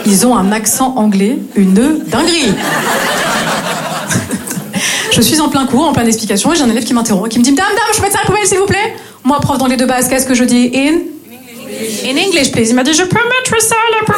Ils ont un accent anglais, une dinguerie. Je suis en plein cours, en pleine explication, et j'ai un élève qui m'interrompt, qui me dit « Dame, je peux mettre ça à la poubelle, s'il vous plaît ?» Moi, prof d'anglais de base, qu'est-ce que je dis ? In English, please. Il m'a dit « Je peux mettre ça à la poubelle ?»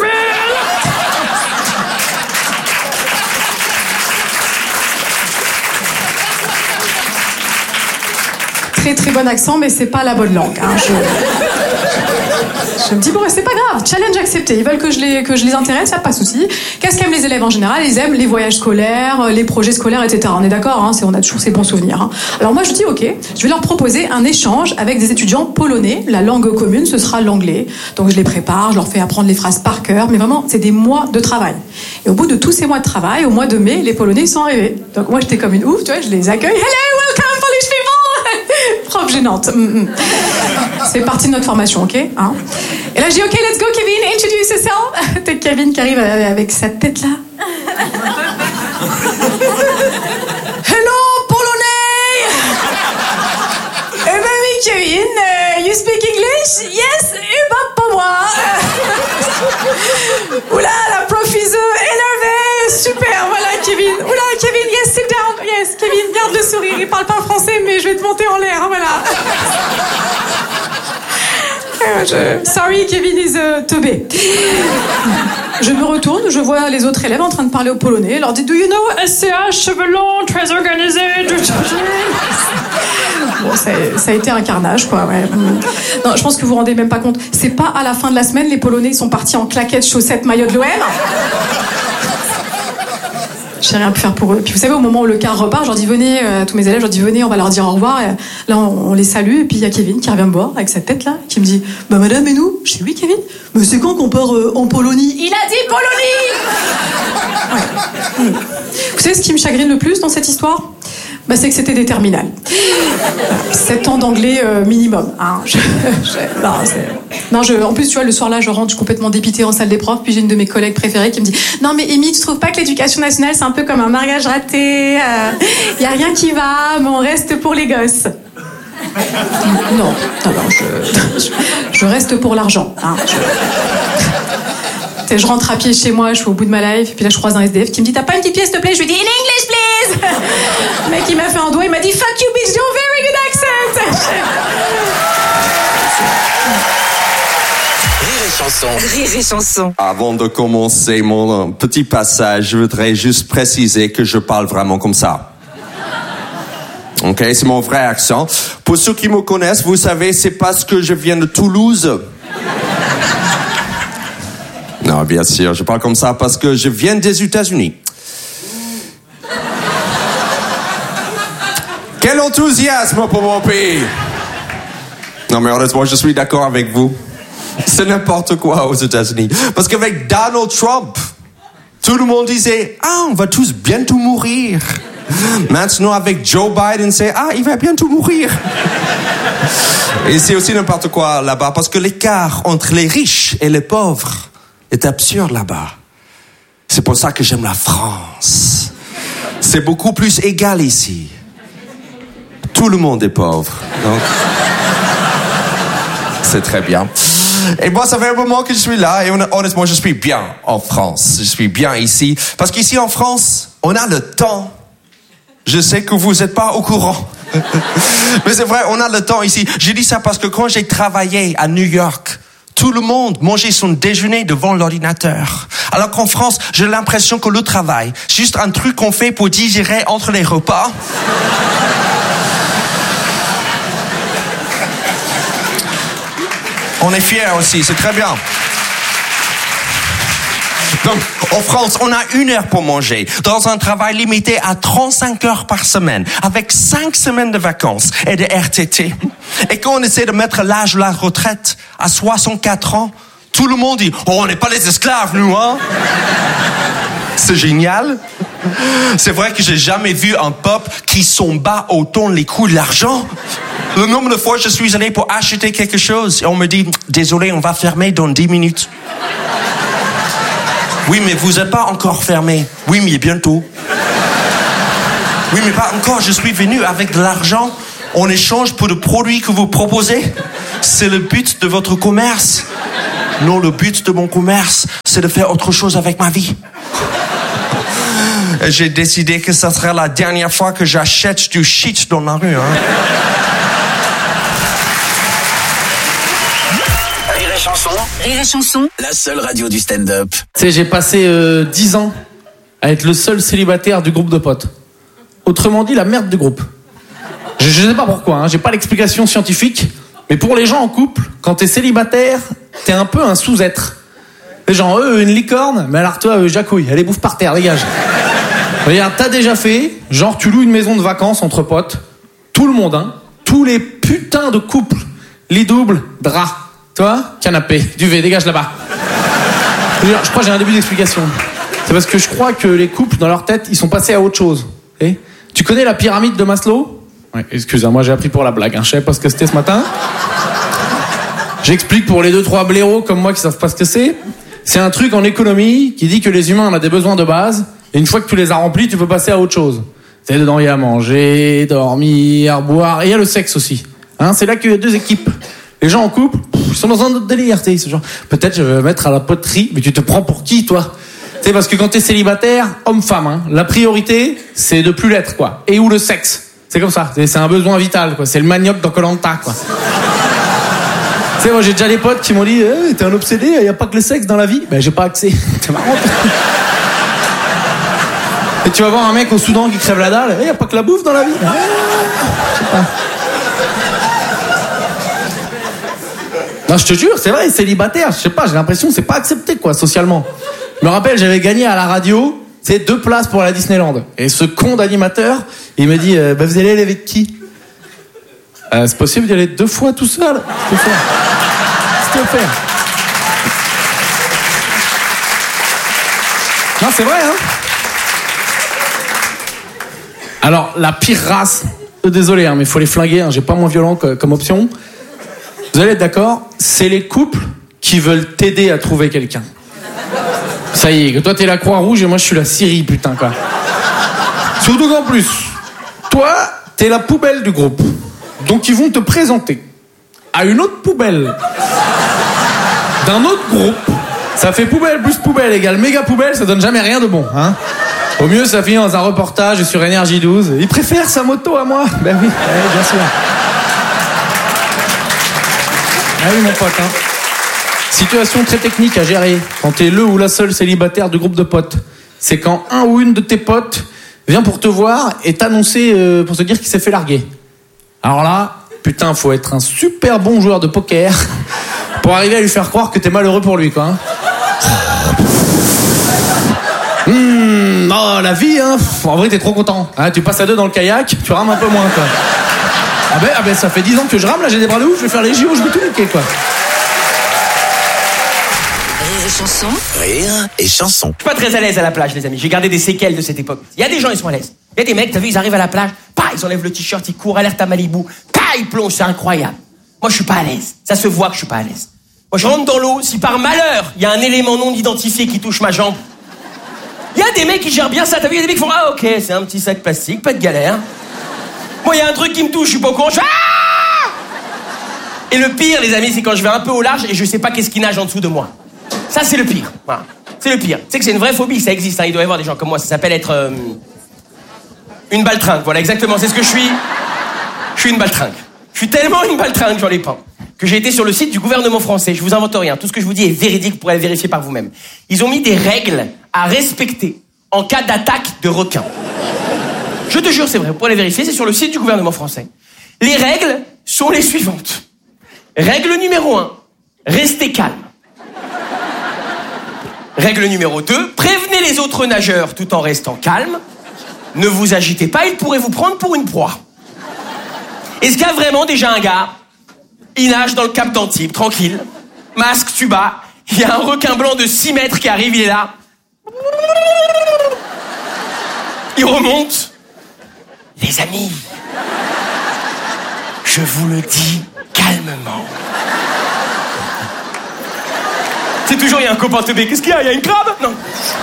Très très bon accent, mais c'est pas la bonne langue. Hein. Je me dis, bon, c'est pas grave, challenge accepté. Ils veulent que je les intéresse, y a pas de souci. Qu'est-ce qu'aiment les élèves en général ? Ils aiment les voyages scolaires, les projets scolaires, etc. On est d'accord, hein, on a toujours ces bons souvenirs. Hein. Alors moi, je dis, ok, je vais leur proposer un échange avec des étudiants polonais. La langue commune, ce sera l'anglais. Donc je les prépare, je leur fais apprendre les phrases par cœur. Mais vraiment, c'est des mois de travail. Et au bout de tous ces mois de travail, au mois de mai, les Polonais, ils sont arrivés. Donc moi, j'étais comme une ouf, tu vois, je les accueille. Hello, welcome, Polish people! Prof gênante. C'est partie de notre formation, ok, hein. Et là, je dis, ok, let's go, Kevin, introduce yourself. T'as Kevin qui arrive avec sa tête là. Hello, Polonais. Eh ben oui, Kevin, you speak English? Yes, eh ben pas moi. Oula, la prof is énervée. Super, voilà, Kevin. Oula, Kevin, yes, sit down. Yes, Kevin, garde le sourire. Il parle pas français, mais je vais te monter en l'air, voilà. Sorry, Kevin is teubé. Je me retourne, je vois les autres élèves en train de parler au polonais. Je leur dis, do you know SCH, cheveux longs, très organisé. Bon, ça a été un carnage, quoi. Ouais. Non, je pense que vous vous rendez même pas compte. C'est pas à la fin de la semaine, les Polonais sont partis en claquettes, chaussettes, maillot de l'OM. J'ai rien pu faire pour eux. Puis vous savez, au moment où le car repart, je leur dis venez, à tous mes élèves, je leur dis venez, on va leur dire au revoir. Et là, on les salue. Et puis il y a Kevin qui revient me voir avec sa tête là, qui me dit bah madame et nous. Je dis oui Kevin. Mais c'est quand qu'on part en Polonie ? Il a dit Polonie. Ouais. Vous savez ce qui me chagrine le plus dans cette histoire ? Bah, c'est que c'était des terminales. 7 ans d'anglais minimum. Hein. En plus, tu vois, le soir-là, je rentre complètement dépitée en salle des profs, puis j'ai une de mes collègues préférées qui me dit « Non, mais Amy, tu trouves pas que l'éducation nationale, c'est un peu comme un mariage raté y a rien qui va, mais on reste pour les gosses. » Non, je reste pour l'argent. Hein. Je rentre à pied chez moi, je suis au bout de ma life, et puis là je croise un SDF qui me dit t'as pas une petite pièce s'il te plaît ? Je lui dis in English please. Le mec il m'a fait un doigt, il m'a dit fuck you bitch, you're very good accent. Rire et chanson. Avant de commencer mon petit passage, je voudrais juste préciser que je parle vraiment comme ça. Ok, c'est mon vrai accent. Pour ceux qui me connaissent, vous savez, c'est parce que je viens de Toulouse. Non, bien sûr, je parle comme ça parce que je viens des États-Unis. Quel enthousiasme pour mon pays! Non, mais honnêtement, je suis d'accord avec vous. C'est n'importe quoi aux États-Unis. Parce qu'avec Donald Trump, tout le monde disait « Ah, on va tous bientôt mourir. » Maintenant, avec Joe Biden, c'est « Ah, il va bientôt mourir. » Et c'est aussi n'importe quoi là-bas, parce que l'écart entre les riches et les pauvres est absurde là-bas. C'est pour ça que j'aime la France. C'est beaucoup plus égal ici. Tout le monde est pauvre. Donc, c'est très bien. Et moi, ça fait un moment que je suis là et honnêtement, je suis bien en France. Je suis bien ici. Parce qu'ici en France, on a le temps. Je sais que vous n'êtes pas au courant. Mais c'est vrai, on a le temps ici. J'ai dit ça parce que quand j'ai travaillé à New York, tout le monde mangeait son déjeuner devant l'ordinateur. Alors qu'en France, j'ai l'impression que le travail, c'est juste un truc qu'on fait pour digérer entre les repas. On est fiers aussi, c'est très bien. Donc, en France, on a 1 heure pour manger, dans un travail limité à 35 heures par semaine, avec 5 semaines de vacances et de RTT. Et quand on essaie de mettre l'âge de la retraite à 64 ans, tout le monde dit « Oh, on n'est pas les esclaves, nous, hein ?» C'est génial. C'est vrai que j'ai jamais vu un peuple qui s'en bat autant les coups de l'argent. Le nombre de fois je suis allé pour acheter quelque chose et on me dit « Désolé, on va fermer dans 10 minutes. » Oui, mais vous n'êtes pas encore fermé. Oui, mais bientôt. Oui, mais pas encore. Je suis venu avec de l'argent en échange pour le produit que vous proposez. C'est le but de votre commerce. Non, le but de mon commerce, c'est de faire autre chose avec ma vie. Et j'ai décidé que ça serait la dernière fois que j'achète du shit dans la rue. Hein. Rire et chanson, la seule radio du stand-up. Tu sais, j'ai passé 10 ans à être le seul célibataire du groupe de potes. Autrement dit, la merde du groupe. Je sais pas pourquoi, hein, j'ai pas l'explication scientifique, mais pour les gens en couple, quand t'es célibataire, t'es un peu un sous-être. Les gens, une licorne, mais alors toi, jacouille, elle les bouffe par terre, dégage. Regarde, t'as déjà fait, genre tu loues une maison de vacances entre potes, tout le monde, hein, tous les putains de couples, lit double, drap, toi, canapé, duvet, dégage là-bas. Je crois que j'ai un début d'explication. C'est parce que je crois que les couples, dans leur tête, ils sont passés à autre chose. Et tu connais la pyramide de Maslow ? Ouais, excusez-moi, j'ai appris pour la blague, hein, je savais pas ce que c'était ce matin. J'explique pour les 2-3 blaireaux comme moi qui savent pas ce que c'est. C'est un truc en économie qui dit que les humains, on a des besoins de base, et une fois que tu les as remplis, tu peux passer à autre chose. C'est dedans, il y a manger, dormir, boire, et il y a le sexe aussi. Hein, c'est là qu'il y a 2 équipes. Les gens en couple, ils sont dans un autre délire, tu sais, ce genre. Peut-être je vais me mettre à la poterie, mais tu te prends pour qui, toi ? Tu sais, parce que quand t'es célibataire, homme-femme, hein, la priorité, c'est de plus l'être, quoi. Et ou le sexe. C'est comme ça, c'est un besoin vital, quoi. C'est le manioc dans Koh-Lanta, quoi. Tu sais, moi j'ai déjà des potes qui m'ont dit t'es un obsédé, y a pas que le sexe dans la vie. Ben j'ai pas accès. C'est marrant. Et tu vas voir un mec au Soudan qui crève la dalle, y a pas que la bouffe dans la vie. Je sais pas. Non, je te jure, c'est vrai, célibataire, je sais pas, j'ai l'impression que c'est pas accepté, quoi, socialement. Je me rappelle, j'avais gagné à la radio, c'est 2 places pour la Disneyland. Et ce con d'animateur, il me dit, vous allez aller avec qui ? C'est possible d'y aller 2 fois tout seul ? S'il te plaît. Non, c'est vrai, hein ? Alors, la pire race, désolé, hein, mais il faut les flinguer, hein, j'ai pas moins violent comme option. Vous allez être d'accord, c'est les couples qui veulent t'aider à trouver quelqu'un. Ça y est, que toi t'es la Croix-Rouge et moi je suis la Syrie, putain, quoi. Surtout qu'en plus, toi, t'es la poubelle du groupe. Donc ils vont te présenter à une autre poubelle d'un autre groupe. Ça fait poubelle plus poubelle égale méga poubelle, ça donne jamais rien de bon, hein. Au mieux, ça finit dans un reportage sur Énergie 12. Il préfère sa moto à moi. Ben oui, bien sûr. Ah oui, mon pote, hein. Situation très technique à gérer quand t'es le ou la seule célibataire du groupe de potes. C'est quand un ou une de tes potes vient pour te voir et t'annoncer pour te dire qu'il s'est fait larguer. Alors là, putain, faut être un super bon joueur de poker pour arriver à lui faire croire que t'es malheureux pour lui, quoi. Oh, la vie, hein. En vrai, t'es trop content. Hein, tu passes à 2 dans le kayak, tu rames un peu moins, quoi. Ah ben, ça fait 10 ans que je rame, là, j'ai des bras de ouf, je vais faire les JO, je vais tout niquer, quoi. Rire et chanson. Rire et chanson. Je suis pas très à l'aise à la plage, les amis. J'ai gardé des séquelles de cette époque. Il y a des gens, ils sont à l'aise. Il y a des mecs, t'as vu, ils arrivent à la plage, ils enlèvent le t-shirt, ils courent, alerte à Malibu, ils plongent, c'est incroyable. Moi, je suis pas à l'aise. Ça se voit que je suis pas à l'aise. Moi, je rentre dans l'eau, si par malheur, il y a un élément non identifié qui touche ma jambe, il y a des mecs qui gèrent bien ça. T'as vu, il y a des mecs qui font ah ok, c'est un petit sac plastique, pas de galère. Moi, il y a un truc qui me touche, je suis pas au courant, Et le pire, les amis, c'est quand je vais un peu au large et je sais pas qu'est-ce qui nage en dessous de moi. Ça, c'est le pire. Voilà. C'est le pire. Tu sais que c'est une vraie phobie, ça existe. Hein. Il doit y avoir des gens comme moi. Ça s'appelle être une baltringue. Voilà, exactement. C'est ce que je suis. Je suis une baltringue. Je suis tellement une baltringue, j'en ai pas, que j'ai été sur le site du gouvernement français. Je vous invente rien. Tout ce que je vous dis est véridique. Vous pourrez le vérifier par vous-même. Ils ont mis des règles à respecter en cas d'attaque de requin. Je te jure, c'est vrai. Vous pourrez les vérifier. C'est sur le site du gouvernement français. Les règles sont les suivantes. Règle numéro 1. Restez calme. Règle numéro 2. Prévenez les autres nageurs tout en restant calme. Ne vous agitez pas, il pourrait vous prendre pour une proie. Est-ce qu'il y a vraiment déjà un gars, il nage dans le cap d'Antibes, tranquille, masque, tuba, il y a un requin blanc de 6 mètres qui arrive, il est là. Il remonte. Les amis, je vous le dis calmement. C'est toujours, il y a un copain teubé. Qu'est-ce qu'il y a? Il y a une crabe? Non.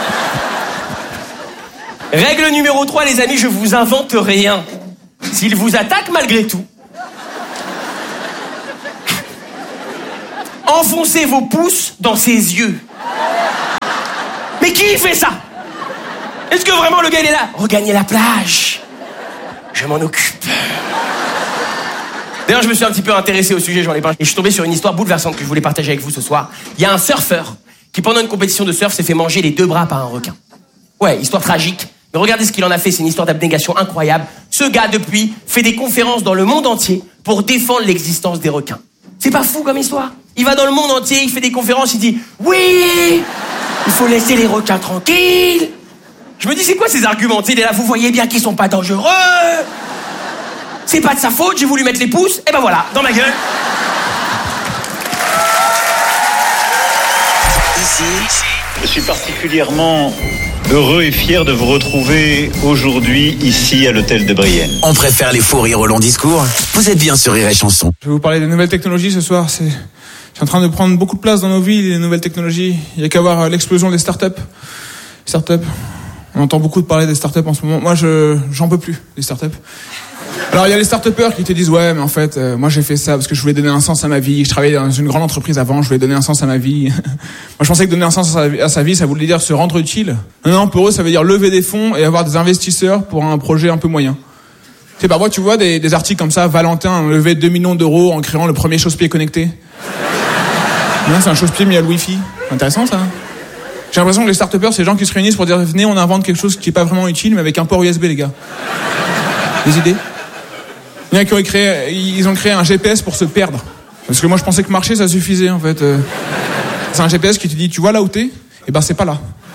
Règle numéro 3, les amis, je vous invente rien. S'il vous attaque malgré tout, enfoncez vos pouces dans ses yeux. Mais qui fait ça? Est-ce que vraiment le gars il est là? Regagnez la plage. Je m'en occupe. D'ailleurs, je me suis un petit peu intéressé au sujet, j'en ai parlé. Et je suis tombé sur une histoire bouleversante que je voulais partager avec vous ce soir. Il y a un surfeur qui, pendant une compétition de surf, s'est fait manger les 2 bras par un requin. Ouais, histoire tragique. Mais regardez ce qu'il en a fait, c'est une histoire d'abnégation incroyable. Ce gars, depuis, fait des conférences dans le monde entier pour défendre l'existence des requins. C'est pas fou comme histoire? Il va dans le monde entier, il fait des conférences, il dit « Oui, il faut laisser les requins tranquilles !» Je me dis, c'est quoi ces arguments? Il est là, vous voyez bien qu'ils sont pas dangereux. C'est pas de sa faute, j'ai voulu mettre les pouces, et ben voilà, dans ma gueule. Ici, je suis particulièrement heureux et fier de vous retrouver aujourd'hui ici à l'hôtel de Brienne. on préfère les fous rires au long discours. Vous êtes bien sur Rire et Chanson. Je vais vous parler des nouvelles technologies ce soir. C'est en train de prendre beaucoup de place dans nos vies, les nouvelles technologies. Il y a qu'à voir l'explosion des startups. On entend beaucoup parler des startups en ce moment. Moi, j'en peux plus, des startups. Alors, il y a les start-upers qui te disent, ouais, mais en fait, moi, j'ai fait ça parce que je voulais donner un sens à ma vie. Je travaillais dans une grande entreprise avant, je voulais donner un sens à ma vie. Moi, je pensais que donner un sens à sa vie, ça voulait dire se rendre utile. Non, pour eux, ça veut dire lever des fonds et avoir des investisseurs pour un projet un peu moyen. Tu sais, parfois, tu vois des articles comme ça, Valentin a levé 2 millions d'euros en créant le premier chausse-pied connecté. Non, c'est un chausse-pied mis à le Wi-Fi. Intéressant, ça. J'ai l'impression que les start-upers, c'est les gens qui se réunissent pour dire, venez, on invente quelque chose qui est pas vraiment utile, mais avec un port USB, les gars. Des idées? Il y en a qui ont créé un GPS pour se perdre. Parce que moi, je pensais que marcher, ça suffisait, en fait. C'est un GPS qui te dit, tu vois là où t'es? Eh ben, c'est pas là.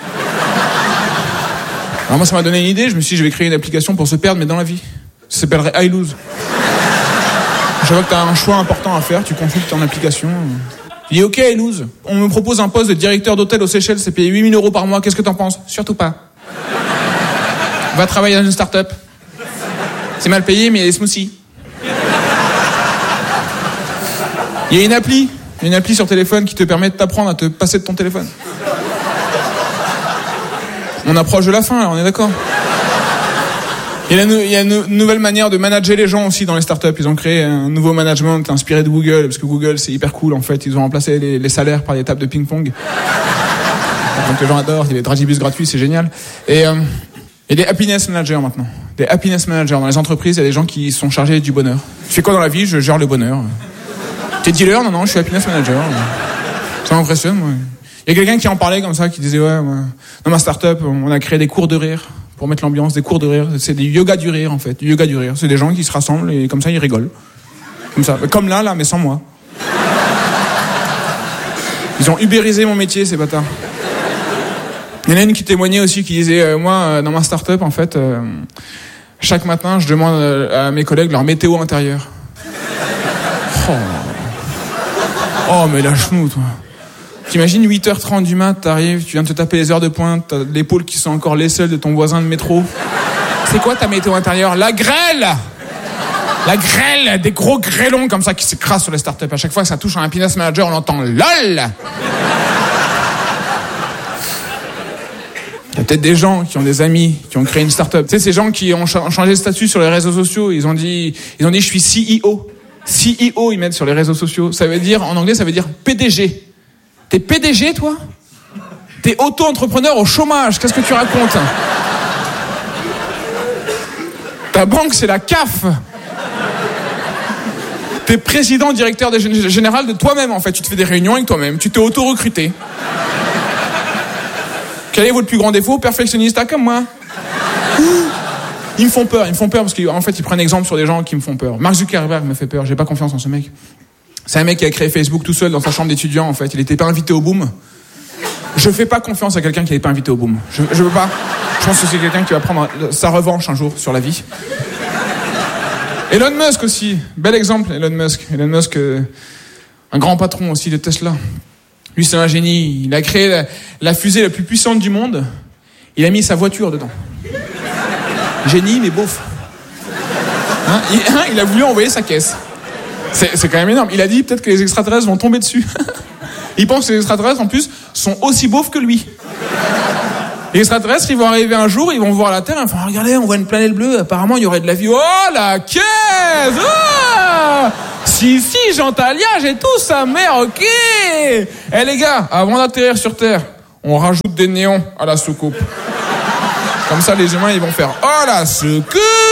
Alors moi, ça m'a donné une idée. Je me suis dit, je vais créer une application pour se perdre, mais dans la vie. Ça s'appellerait iLose. Je vois que t'as un choix important à faire. Tu consultes ton application. Je dis, ok, iLose. On me propose un poste de directeur d'hôtel aux Seychelles. C'est payé 8 000 € par mois. Qu'est-ce que t'en penses? Surtout pas. Va travailler dans une start-up. C'est mal payé, mais il y a des smoothies. Il y a une appli sur téléphone qui te permet de t'apprendre à te passer de ton téléphone. On approche de la fin, là, on est d'accord. Il y a une nouvelle manière de manager les gens aussi dans les startups. Ils ont créé un nouveau management inspiré de Google, parce que Google, c'est hyper cool, en fait. Ils ont remplacé les salaires par des tables de ping-pong. Donc les gens adorent, il y a des dragibus gratuits, c'est génial. Et il y a des happiness managers maintenant. Des happiness managers. Dans les entreprises, il y a des gens qui sont chargés du bonheur. Tu fais quoi dans la vie? Je gère le bonheur. T'es dealer? Non, je suis happiness manager. Ça m'impressionne, moi. Il y a quelqu'un qui en parlait comme ça, qui disait, ouais, dans ma start-up, on a créé des cours de rire pour mettre l'ambiance, des cours de rire. C'est des yoga du rire, en fait. Du yoga du rire. C'est des gens qui se rassemblent et comme ça, ils rigolent. Comme ça. Comme là, mais sans moi. Ils ont ubérisé mon métier, ces bâtards. Il y en a une qui témoignait aussi, qui disait, moi, dans ma start-up, en fait, chaque matin, je demande à mes collègues leur météo intérieure. Oh, mais lâche-nous, toi. T'imagines 8h30 du mat, t'arrives, tu viens de te taper les heures de pointe, t'as l'épaule qui sont encore les seules de ton voisin de métro. C'est quoi ta météo intérieure? La grêle! La grêle! Des gros grêlons comme ça qui s'écrasent sur les startups. À chaque fois que ça touche un happiness manager, on entend LOL! Il y a peut-être des gens qui ont des amis, qui ont créé une start-up. Tu sais, ces gens qui ont changé de statut sur les réseaux sociaux, ils ont dit, je suis CEO. CEO, ils mettent sur les réseaux sociaux. Ça veut dire, en anglais, ça veut dire PDG. T'es PDG, toi? T'es auto-entrepreneur au chômage. Qu'est-ce que tu racontes? Ta banque, c'est la CAF. T'es président, directeur général de toi-même, en fait. Tu te fais des réunions avec toi-même. Tu t'es auto-recruté. Quel est votre plus grand défaut? Perfectionniste, comme moi. Ils me font peur parce qu'en fait, ils prennent exemple sur des gens qui me font peur. Mark Zuckerberg me fait peur, j'ai pas confiance en ce mec. C'est un mec qui a créé Facebook tout seul dans sa chambre d'étudiant, en fait. Il était pas invité au boom. Je fais pas confiance à quelqu'un qui n'est pas invité au boom. Je veux pas. Je pense que c'est quelqu'un qui va prendre sa revanche un jour sur la vie. Elon Musk aussi. Bel exemple, Elon Musk. Elon Musk, un grand patron aussi de Tesla. Lui, c'est un génie. Il a créé la fusée la plus puissante du monde. Il a mis sa voiture dedans. Génie, mais beauf. Il a voulu envoyer sa caisse. C'est quand même énorme. Il a dit peut-être que les extraterrestres vont tomber dessus. Il pense que les extraterrestres, en plus, sont aussi beaufs que lui. Les extraterrestres, ils vont arriver un jour, ils vont voir la Terre, ils vont regardez, on voit une planète bleue, apparemment, il y aurait de la vie. Oh, la caisse! Oh, Si, Jean-Talia, j'ai tout sa mère, ok. Eh les gars, avant d'atterrir sur Terre, on rajoute des néons à la soucoupe. Comme ça, les humains, ils vont faire « Oh, la soucoupe !»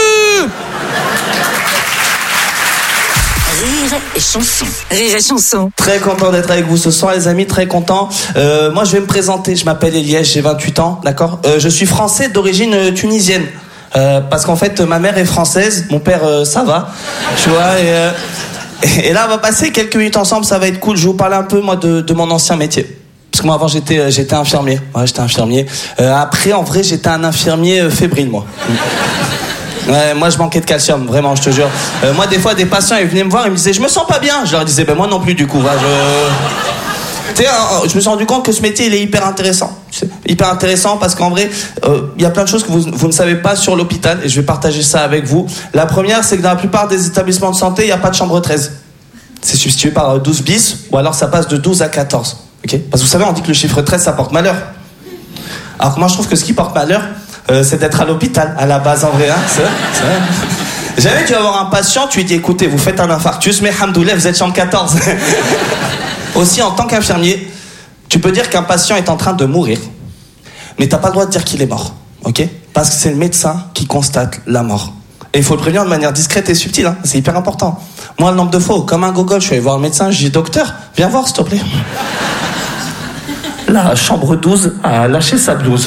Rire et chanson. Rire et chanson. Très content d'être avec vous ce soir, les amis, très content. Moi, je vais me présenter. Je m'appelle Eliès, j'ai 28 ans, d'accord. Je suis français d'origine tunisienne. Parce qu'en fait, ma mère est française, mon père, ça va. Tu vois, et là, on va passer quelques minutes ensemble, ça va être cool. Je vais vous parler un peu, moi, de mon ancien métier. Parce que moi, avant, j'étais infirmier. Ouais, j'étais infirmier. Après, en vrai, j'étais un infirmier fébrile, moi. Ouais, moi je manquais de calcium, vraiment, je te jure. Moi des fois des patients ils venaient me voir, ils me disaient je me sens pas bien. Je leur disais ben moi non plus du coup. Tu sais, je me suis rendu compte que ce métier il est hyper intéressant. C'est hyper intéressant parce qu'en vrai il y a plein de choses que vous ne savez pas sur l'hôpital et je vais partager ça avec vous. La première c'est que dans la plupart des établissements de santé il n'y a pas de chambre 13. C'est substitué par 12 bis ou alors ça passe de 12 à 14. Okay, parce que vous savez on dit que le chiffre 13 ça porte malheur. Alors que moi je trouve que ce qui porte malheur c'est d'être à l'hôpital, à la base en vrai, hein, c'est vrai. Jamais tu vas voir un patient, tu lui dis écoutez, vous faites un infarctus, mais hamdoulilah, vous êtes chambre 14. Aussi, en tant qu'infirmier, tu peux dire qu'un patient est en train de mourir, mais t'as pas le droit de dire qu'il est mort, ok ? Parce que c'est le médecin qui constate la mort. Et il faut le prévenir de manière discrète et subtile, hein, c'est hyper important. Moi, le nombre de fois, comme un gogol, je suis allé voir le médecin, je dis docteur, viens voir s'il te plaît. La chambre 12 a lâché sa blouse.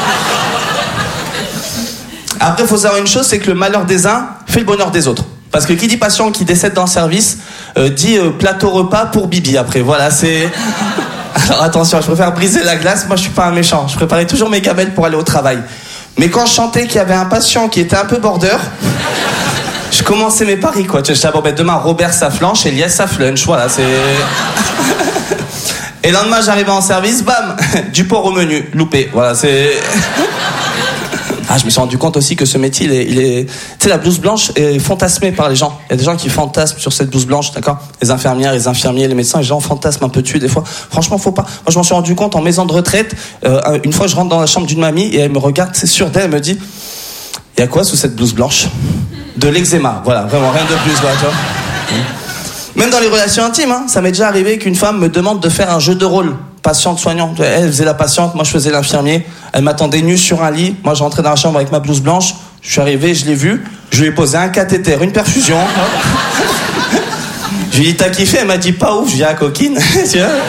Après, il faut savoir une chose, c'est que le malheur des uns fait le bonheur des autres. Parce que qui dit patient qui décède dans le service, dit plateau repas pour Bibi. Après, voilà, c'est... Alors attention, je préfère briser la glace, moi je suis pas un méchant. Je préparais toujours mes gamelles pour aller au travail. Mais quand je chantais qu'il y avait un patient qui était un peu border, je commençais mes paris, quoi. Je disais, bon, ben, demain, Robert sa flanche, Elias sa flunch, voilà, c'est... Et le lendemain, j'arrivais en service, bam, du porc au menu, loupé, voilà, c'est... Ah, je me suis rendu compte aussi que ce métier, il est... Tu sais, la blouse blanche est fantasmée par les gens. Il y a des gens qui fantasment sur cette blouse blanche, d'accord ? Les infirmières, les infirmiers, les médecins, les gens fantasment un peu dessus des fois. Franchement, faut pas. Moi, je m'en suis rendu compte en maison de retraite. Une fois, je rentre dans la chambre d'une mamie et elle me regarde, c'est sûr d'elle, elle me dit « Il y a quoi sous cette blouse blanche ?» De l'eczéma, voilà, vraiment, rien de plus, voilà, tu vois. Même dans les relations intimes, hein, ça m'est déjà arrivé qu'une femme me demande de faire un jeu de rôle. Patiente-soignant. Elle faisait la patiente, moi je faisais l'infirmier. Elle m'attendait nue sur un lit. Moi je rentrais dans la chambre avec ma blouse blanche. Je suis arrivé, je l'ai vue. Je lui ai posé un cathéter, une perfusion. Je lui ai dit t'as kiffé? Elle m'a dit pas ouf. Je lui ai dit ah coquine. Tu vois?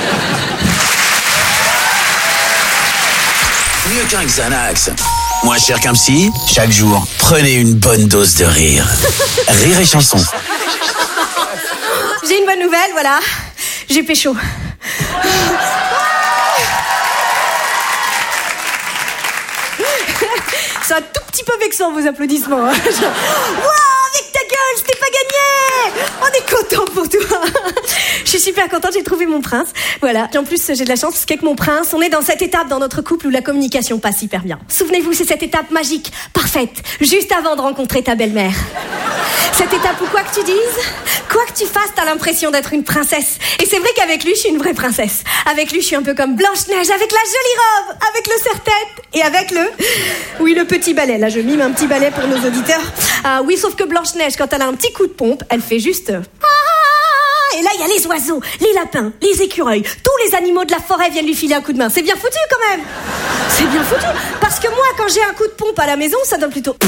Mieux qu'un Xanax. Moins cher qu'un psy. Chaque jour, prenez une bonne dose de rire. Rire et chanson. J'ai une bonne nouvelle, voilà. J'ai pécho. C'est un tout petit peu vexant vos applaudissements. Waouh, avec ta gueule, je t'ai pas gagné. On est content pour toi. Je suis super contente, j'ai trouvé mon prince. Voilà. En plus, j'ai de la chance parce qu'avec mon prince, on est dans cette étape dans notre couple où la communication passe hyper bien. Souvenez-vous, c'est cette étape magique, parfaite, juste avant de rencontrer ta belle-mère. Cette étape où quoi que tu dises, quoi que tu fasses, t'as l'impression d'être une princesse. Et c'est vrai qu'avec lui, je suis une vraie princesse. Avec lui, je suis un peu comme Blanche-Neige, avec la jolie robe, avec le serre-tête et avec le petit balai. Là, je mime un petit balai pour nos auditeurs. Ah oui, sauf que Blanche-Neige, quand elle a un petit coup de pompe, elle fait juste... Et là, il y a les oiseaux, les lapins, les écureuils. Tous les animaux de la forêt viennent lui filer un coup de main. C'est bien foutu, quand même. C'est bien foutu. Parce que moi, quand j'ai un coup de pompe à la maison, ça donne plutôt...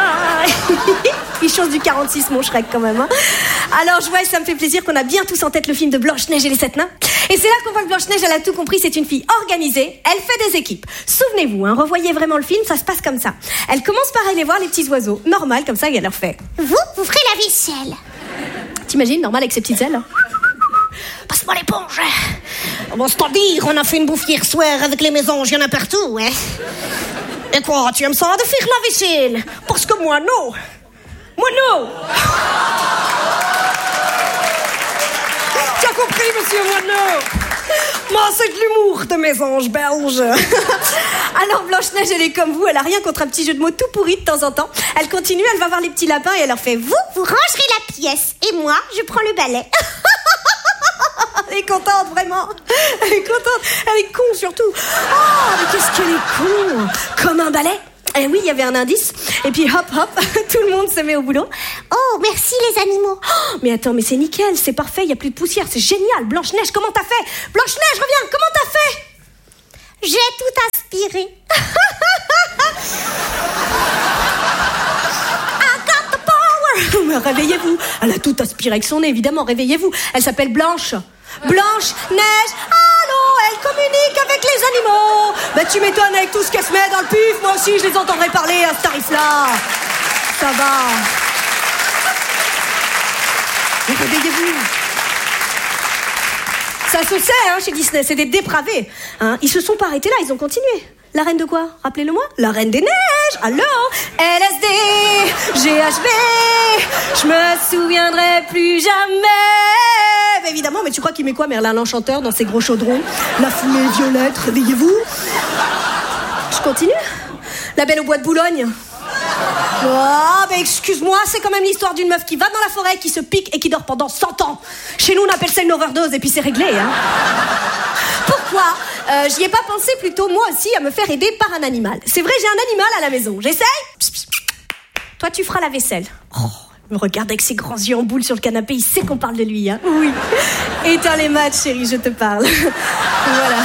Il change du 46, mon Shrek, quand même. Hein. Alors, je vois, ça me fait plaisir qu'on a bien tous en tête le film de Blanche-Neige et les 7 nains. Et c'est là qu'on voit que Blanche-Neige, elle a tout compris. C'est une fille organisée. Elle fait des équipes. Souvenez-vous, hein, revoyez vraiment le film, ça se passe comme ça. Elle commence par aller voir les petits oiseaux. Normal, comme ça, et elle leur fait... Vous ferez la vaisselle. T'imagines, normal, avec ses petites ailes. Passe-moi l'éponge. Bon, c'est-à-dire, on a fait une bouffe hier soir avec les mésanges, il y en a partout, hein. Et quoi, tu aimes ça de faire la vaisselle? Parce que moi, non. Moi, non. Tu as compris, monsieur, moi, non. Moi, c'est de l'humour de mésanges belges. Alors, Blanche-Neige, elle est comme vous, elle a rien contre un petit jeu de mots tout pourri de temps en temps. Elle continue, elle va voir les petits lapins et elle leur fait... Vous rangerez la pièce et moi, je prends le balai. Elle est contente, vraiment. Elle est contente. Elle est con, surtout. Oh, mais qu'est-ce qu'elle est con. Comme un balai. Et oui, il y avait un indice. Et puis hop, hop, tout le monde se met au boulot. Oh, merci les animaux. Oh, mais attends, mais c'est nickel, c'est parfait, il n'y a plus de poussière, c'est génial. Blanche-Neige, comment t'as fait? Blanche-Neige, reviens, comment t'as fait? J'ai tout aspiré. I got the power. Mais réveillez-vous. Elle a tout aspiré avec son nez, évidemment, réveillez-vous. Elle s'appelle Blanche. Blanche-Neige. Allô, elle communique avec les animaux. Bah tu m'étonnes avec tout ce qu'elle se met dans le pif. Moi aussi, je les entendrai parler à ce tarif-là. Ça va. Mais réveillez-vous. Ça se sait, hein, chez Disney, c'est des dépravés. Hein, ils se sont pas arrêtés là, ils ont continué. La reine de quoi? Rappelez-le-moi. La reine des neiges. Allô? LSD, GHB, je me souviendrai plus jamais. Mais évidemment, mais tu crois qu'il met quoi, Merlin l'Enchanteur, dans ses gros chaudrons? La fumée violette, réveillez-vous. Je continue. La Belle au bois de Boulogne. Oh, mais excuse-moi, c'est quand même l'histoire d'une meuf qui va dans la forêt, qui se pique et qui dort pendant 100 ans. Chez nous, on appelle ça une overdose et puis c'est réglé, hein. Pourquoi j'y ai pas pensé plutôt, moi aussi, à me faire aider par un animal. C'est vrai, j'ai un animal à la maison. J'essaye. Toi, tu feras la vaisselle. Oh, il me regarde avec ses grands yeux en boule sur le canapé. Il sait qu'on parle de lui, hein. Oui. Éteins les matchs, chérie, je te parle. Voilà.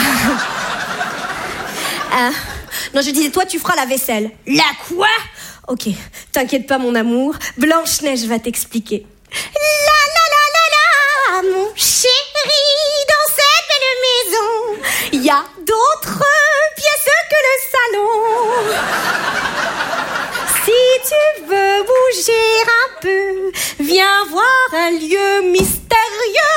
Non, je disais, toi, tu feras la vaisselle. La quoi? Ok, t'inquiète pas, mon amour. Blanche-Neige va t'expliquer. La, mon chéri, dans cette belle maison, il y a d'autres pièces que le salon. Si tu veux bouger un peu, viens voir un lieu mystérieux.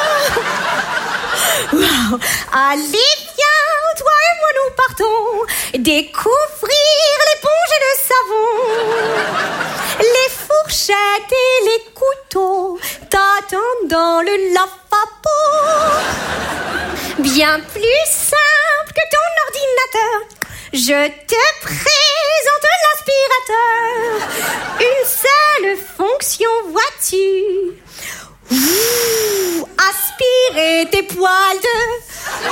Wow. Allez, viens, toi et moi nous partons découvrir l'éponge et le savon. Les fourchettes et les couteaux t'attendent dans le lavabo. Bien plus simple que ton ordinateur, je te présente l'aspirateur. Une seule fonction, vois-tu. Ouh, aspirer tes poils de...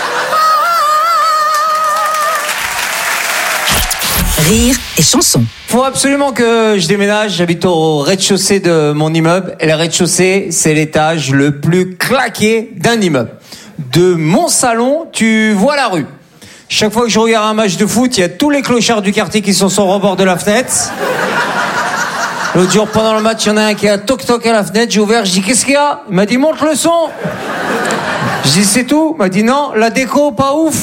Rire et chanson. Faut absolument que je déménage. J'habite au rez-de-chaussée de mon immeuble. Et le rez-de-chaussée, c'est l'étage le plus claqué d'un immeuble. De mon salon, tu vois la rue. Chaque fois que je regarde un match de foot, il y a tous les clochards du quartier qui sont sur le rebord de la fenêtre. L'autre jour, pendant le match, il y en a un qui a toc-toc à la fenêtre. J'ai ouvert, je dis, qu'est-ce qu'il y a? Il m'a dit, monte le son. Je dis, c'est tout? Il m'a dit, non, la déco, pas ouf.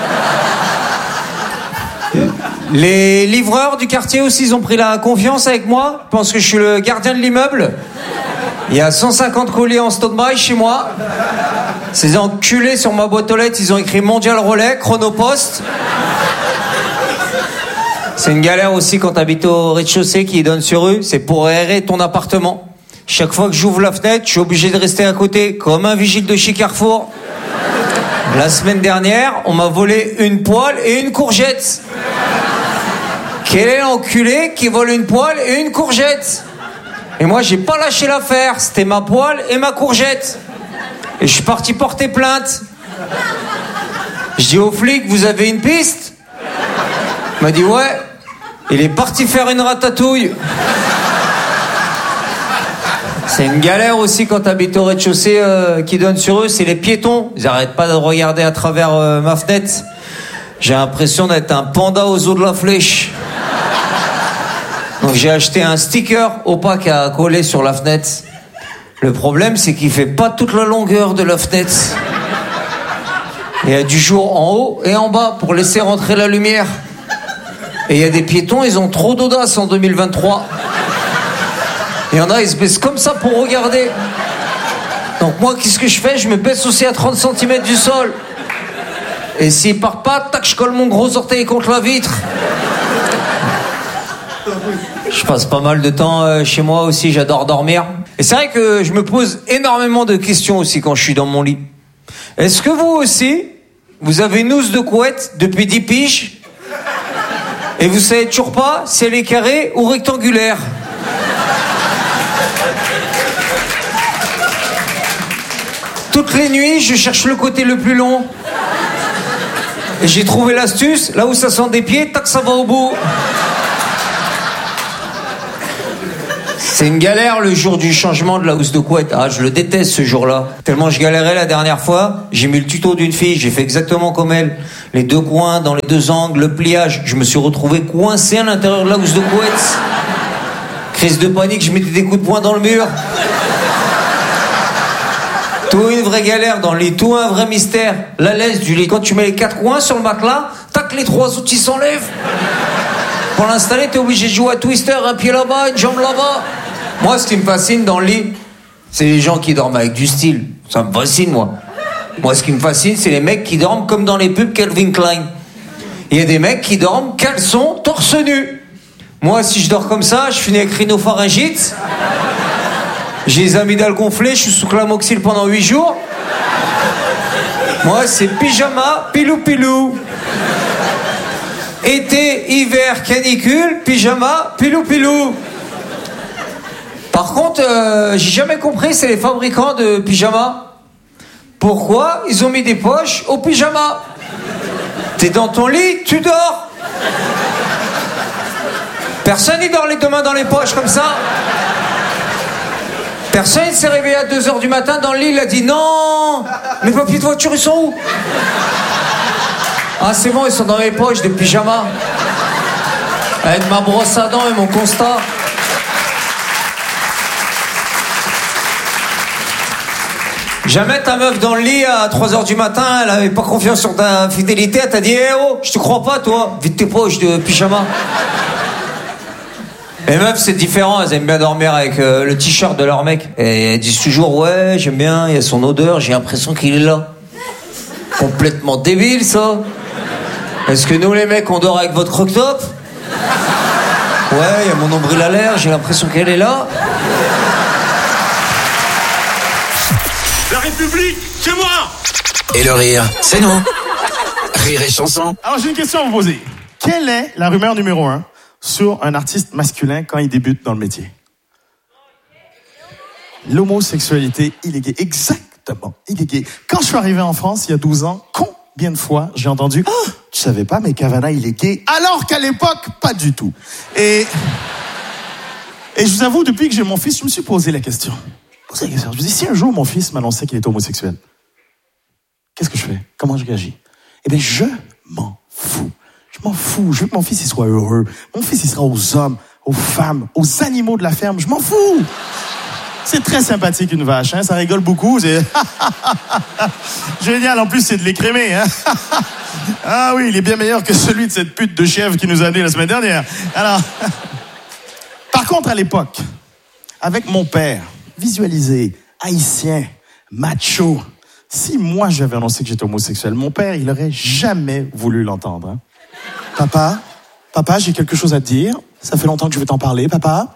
Les livreurs du quartier aussi, ils ont pris la confiance avec moi. Ils pensent que je suis le gardien de l'immeuble. Il y a 150 colis en stand-by chez moi. Ces enculés sur ma boîte aux lettres, ils ont écrit Mondial Relais, Chronopost. C'est une galère aussi quand t'habites au rez-de-chaussée qui donne sur rue. C'est pour aérer ton appartement. Chaque fois que j'ouvre la fenêtre, je suis obligé de rester à côté, comme un vigile de chez Carrefour. La semaine dernière, on m'a volé une poêle et une courgette. Quel est l'enculé qui vole une poêle et une courgette? Et moi, j'ai pas lâché l'affaire. C'était ma poêle et ma courgette. Et je suis parti porter plainte. Je dis au flic, vous avez une piste? Il m'a dit ouais. Il est parti faire une ratatouille. C'est une galère aussi quand t'habites au rez-de-chaussée qui donne sur eux, c'est les piétons. Ils arrêtent pas de regarder à travers ma fenêtre. J'ai l'impression d'être un panda aux os de la flèche. Donc j'ai acheté un sticker opaque à coller sur la fenêtre. Le problème, c'est qu'il fait pas toute la longueur de la fenêtre. Il y a du jour en haut et en bas pour laisser rentrer la lumière. Et il y a des piétons, ils ont trop d'audace en 2023. Il y en a, ils se baissent comme ça pour regarder. Donc moi, qu'est-ce que je fais? Je me baisse aussi à 30 cm du sol. Et s'ils partent pas, tac, je colle mon gros orteil contre la vitre. Je passe pas mal de temps chez moi aussi, j'adore dormir. Et c'est vrai que je me pose énormément de questions aussi quand je suis dans mon lit. Est-ce que vous aussi, vous avez une housse de couette depuis 10 piges et vous savez toujours pas si elle est carrée ou rectangulaire? Toutes les nuits, je cherche le côté le plus long. Et j'ai trouvé l'astuce, là où ça sent des pieds, tac, ça va au bout. C'est une galère le jour du changement de la housse de couette. Ah, je le déteste ce jour-là. Tellement je galérais la dernière fois, j'ai mis le tuto d'une fille, j'ai fait exactement comme elle. Les deux coins, dans les deux angles, le pliage. Je me suis retrouvé coincé à l'intérieur de la housse de couette. Crise de panique, je mettais des coups de poing dans le mur. Tout une vraie galère dans le lit, tout un vrai mystère. La laisse du lit, quand tu mets les quatre coins sur le matelas, tac, les trois outils s'enlèvent. Pour l'installer, t'es obligé de jouer à Twister, un pied là-bas, une jambe là-bas. Moi, ce qui me fascine dans le lit, c'est les gens qui dorment avec du style. Ça me fascine, moi. Moi, ce qui me fascine, c'est les mecs qui dorment comme dans les pubs Calvin Klein. Il y a des mecs qui dorment caleçon, torse nu. Moi, si je dors comme ça, je finis avec rhinopharyngite. J'ai les amygdales gonflées, je suis sous clamoxyl pendant 8 jours. Moi, c'est pyjama, pilou-pilou. Été, hiver, canicule, pyjama, pilou-pilou. Par contre, j'ai jamais compris, c'est les fabricants de pyjamas. Pourquoi ils ont mis des poches au pyjama? T'es dans ton lit, tu dors. Personne n'y dort les deux mains dans les poches comme ça. Personne s'est réveillé à 2h du matin dans le lit, il a dit non, mes papiers de voiture ils sont où? Ah c'est bon, ils sont dans mes poches de pyjama. Avec ma brosse à dents et mon constat. Jamais ta meuf dans le lit à 3h du matin, elle avait pas confiance sur ta fidélité, elle t'a dit eh oh, je te crois pas toi, vide tes poches de pyjama. Les meufs c'est différent, elles aiment bien dormir avec le t-shirt de leur mec. Et elles disent toujours ouais j'aime bien, il y a son odeur, j'ai l'impression qu'il est là. Complètement débile ça. Est-ce que nous les mecs on dort avec votre croque-top? Ouais, il y a mon nombril à l'air, j'ai l'impression qu'elle est là. La République, c'est moi! Et le rire, c'est nous. Rire et chanson. Alors j'ai une question à vous poser. Quelle est la rumeur numéro 1 sur un artiste masculin quand il débute dans le métier? L'homosexualité illégale. Exactement, illégale. Quand je suis arrivé en France, il y a 12 ans, combien de fois j'ai entendu « Oh, tu savais pas, mais Cavana, il est gay », alors qu'à l'époque, pas du tout. Et je vous avoue, depuis que j'ai mon fils, je me suis posé la question. Je me dis, si un jour mon fils m'annonçait qu'il est homosexuel, qu'est-ce que je fais? Comment je réagis? Eh bien, je m'en fous. Je m'en fous. Je veux que mon fils il soit heureux. Mon fils, il sera aux hommes, aux femmes, aux animaux de la ferme. Je m'en fous. C'est très sympathique, une vache. Hein? Ça rigole beaucoup. C'est génial. En plus, c'est de l'écrémé. Hein? Ah oui, il est bien meilleur que celui de cette pute de chèvre qui nous a amené la semaine dernière. Alors, par contre, à l'époque, avec mon père, visualisé, haïtien, macho. Si moi j'avais annoncé que j'étais homosexuel, mon père, il aurait jamais voulu l'entendre. Hein. Papa, j'ai quelque chose à te dire. Ça fait longtemps que je veux t'en parler, papa.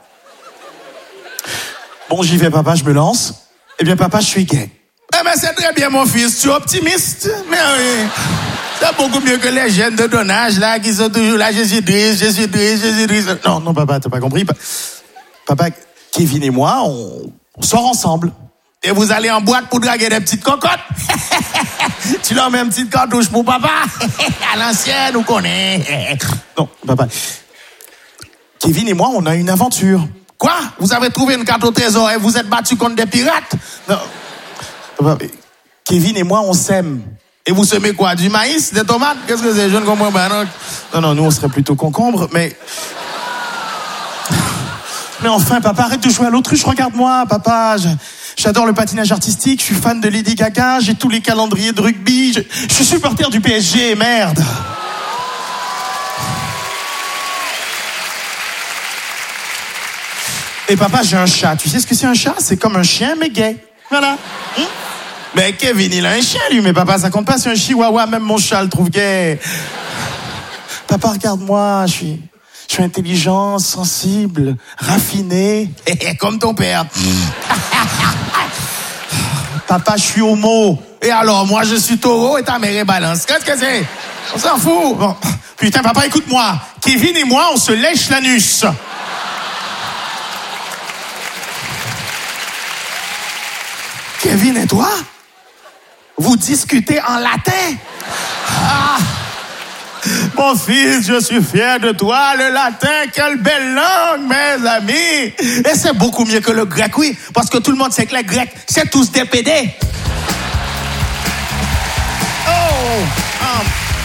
Bon, j'y vais, papa, je me lance. Eh bien, papa, je suis gay. Eh ben, c'est très bien, mon fils. Tu es optimiste. Mais oui, c'est beaucoup mieux que les jeunes de ton âge, là, qui sont toujours là. Je suis triste. Non, papa, t'as pas compris. Papa, Kevin et moi, on sort ensemble. Et vous allez en boîte pour draguer des petites cocottes. Tu leur mets une petite cartouche pour papa. À l'ancienne, on connaît. Non, papa. Kevin et moi, on a une aventure. Quoi? Vous avez trouvé une carte au trésor et vous êtes battu contre des pirates? Non. Papa, Kevin et moi, on sème. Et vous semez quoi? Du maïs? Des tomates? Qu'est-ce que c'est? Je ne comprends pas. Non, nous, on serait plutôt concombre, mais... Mais enfin, papa, arrête de jouer à l'autruche, regarde-moi, papa. J'adore le patinage artistique, je suis fan de Lady Gaga, j'ai tous les calendriers de rugby, je suis supporter du PSG, merde. Et papa, j'ai un chat. Tu sais ce que c'est un chat? C'est comme un chien, mais gay. Voilà. Mais Kevin, il a un chien, lui, mais papa, ça compte pas, c'est un chihuahua, même mon chat le trouve gay. Papa, regarde-moi, je suis intelligent, sensible, raffiné, comme ton père. Papa, je suis homo. Et alors, moi, je suis taureau et ta mère est balance. Qu'est-ce que c'est? On s'en fout. Bon. Putain, papa, écoute-moi. Kevin et moi, on se lèche l'anus. Kevin et toi? Vous discutez en latin? Ah! mon fils, je suis fier de toi. Le latin, quelle belle langue, mes amis. Et c'est beaucoup mieux que le grec, oui. Parce que tout le monde sait que les Grecs, c'est tous des pédés. Oh,